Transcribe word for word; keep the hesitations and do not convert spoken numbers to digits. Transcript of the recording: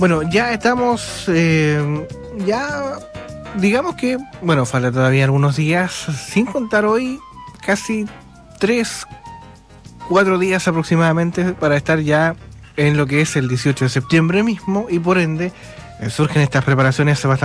Bueno, ya estamos, eh, ya digamos que, bueno, falta todavía algunos días, sin contar hoy, casi tres, cuatro días aproximadamente para estar ya en lo que es el dieciocho de septiembre mismo, y por ende eh, surgen estas preparaciones bastante